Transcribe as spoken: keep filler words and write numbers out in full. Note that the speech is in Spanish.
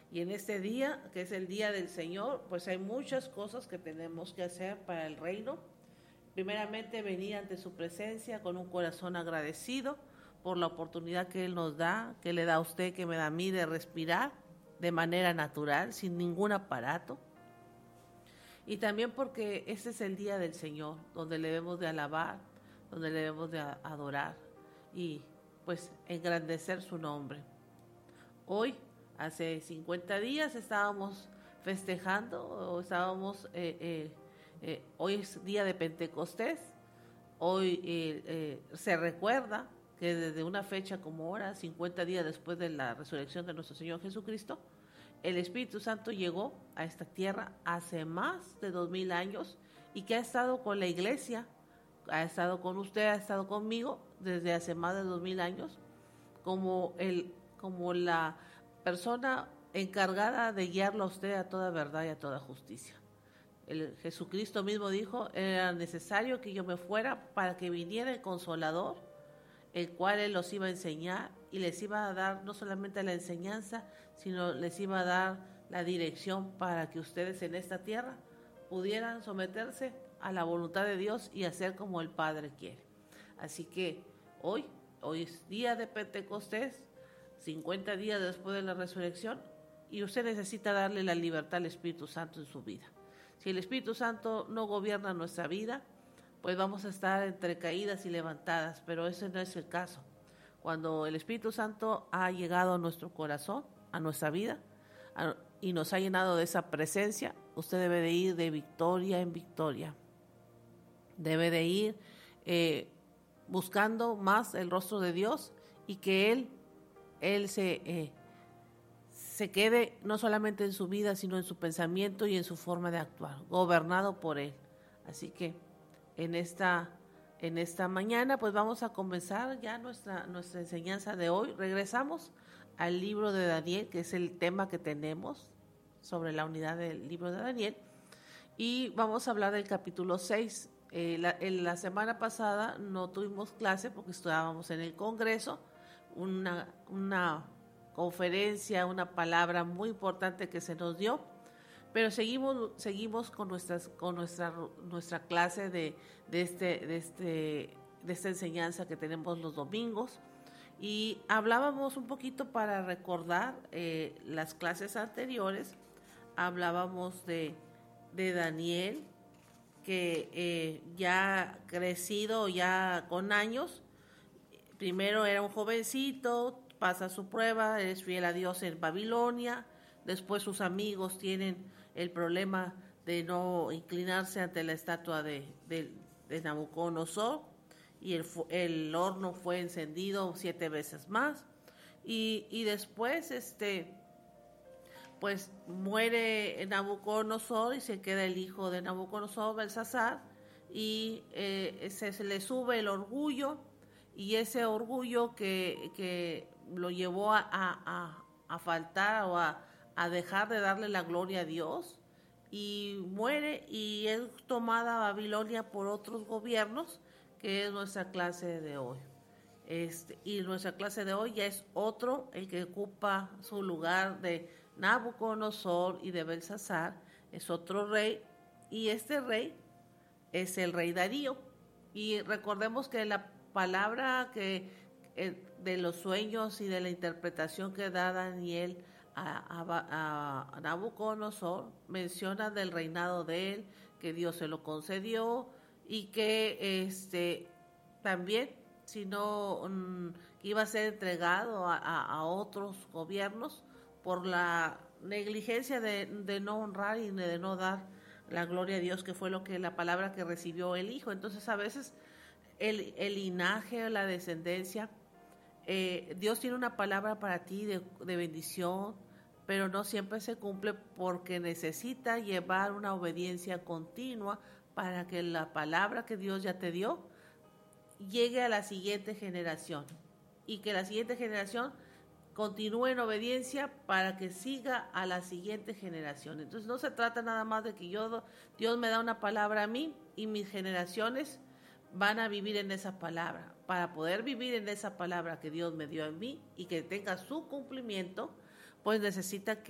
Y en este día, que es el día del Señor, pues hay muchas cosas que tenemos que hacer para el reino. Primeramente, venir ante su presencia con un corazón agradecido por la oportunidad que Él nos da, que le da a usted, que me da a mí, de respirar de manera natural, sin ningún aparato. Y también porque este es el día del Señor, donde le debemos de alabar, donde le debemos de adorar y pues engrandecer su nombre. Hoy, hace cincuenta días, estábamos festejando, o estábamos, eh, eh, eh, hoy es día de Pentecostés, hoy eh, eh, se recuerda que desde una fecha como ahora, cincuenta días después de la resurrección de nuestro Señor Jesucristo, el Espíritu Santo llegó a esta tierra hace más de dos mil años y que ha estado con la iglesia, ha estado con usted, ha estado conmigo desde hace más de dos mil años, como, el, como la persona encargada de guiarlo a usted a toda verdad y a toda justicia. El Jesucristo mismo dijo, era necesario que yo me fuera para que viniera el Consolador, el cual Él los iba a enseñar y les iba a dar no solamente la enseñanza, sino les iba a dar la dirección para que ustedes en esta tierra pudieran someterse a la voluntad de Dios y hacer como el Padre quiere. Así que hoy, hoy es día de Pentecostés, cincuenta días después de la resurrección, y usted necesita darle la libertad al Espíritu Santo en su vida. Si el Espíritu Santo no gobierna nuestra vida, pues vamos a estar entre caídas y levantadas, pero ese no es el caso. Cuando el Espíritu Santo ha llegado a nuestro corazón, a nuestra vida, a, y nos ha llenado de esa presencia, usted debe de ir de victoria en victoria. Debe de ir eh, buscando más el rostro de Dios y que Él, Él se, eh, se quede no solamente en su vida, sino en su pensamiento y en su forma de actuar, gobernado por Él. Así que en esta, en esta mañana pues vamos a comenzar ya nuestra, nuestra enseñanza de hoy. Regresamos al libro de Daniel, que es el tema que tenemos sobre la unidad del libro de Daniel, y vamos a hablar del capítulo seis. Eh, la, en la semana pasada no tuvimos clase porque estábamos en el Congreso, una, una conferencia, una palabra muy importante que se nos dio, pero seguimos seguimos con nuestras con nuestra nuestra clase de, de este de este de esta enseñanza que tenemos los domingos, y hablábamos un poquito para recordar eh, las clases anteriores. Hablábamos de, de Daniel, que eh, ya crecido, ya con años, primero era un jovencito, pasa su prueba, es fiel a Dios en Babilonia, después sus amigos tienen el problema de no inclinarse ante la estatua de, de, de Nabucodonosor, y el, el horno fue encendido siete veces más, y, y después este pues muere Nabucodonosor y se queda el hijo de Nabucodonosor, Belsasar, y eh, se, se le sube el orgullo, y ese orgullo que, que lo llevó a, a, a faltar o a, a dejar de darle la gloria a Dios, y muere y es tomada Babilonia por otros gobiernos, que es nuestra clase de hoy. Este, y nuestra clase de hoy ya es otro, el que ocupa su lugar de Nabucodonosor y de Belsasar, es otro rey, y este rey es el rey Darío. Y recordemos que la palabra que eh, de los sueños y de la interpretación que da Daniel a, a, a Nabucodonosor menciona del reinado de él, que Dios se lo concedió, y que este también sino um, que iba a ser entregado a, a, a otros gobiernos por la negligencia de, de no honrar y de no dar la gloria a Dios, que fue lo que la palabra que recibió el hijo. Entonces a veces el, el linaje, la descendencia, eh, Dios tiene una palabra para ti de, de bendición, pero no siempre se cumple porque necesita llevar una obediencia continua para que la palabra que Dios ya te dio llegue a la siguiente generación, y que la siguiente generación continúe en obediencia para que siga a la siguiente generación. Entonces no se trata nada más de que yo, Dios me da una palabra a mí y mis generaciones van a vivir en esa palabra. Para poder vivir en esa palabra que Dios me dio a mí y que tenga su cumplimiento, pues necesita que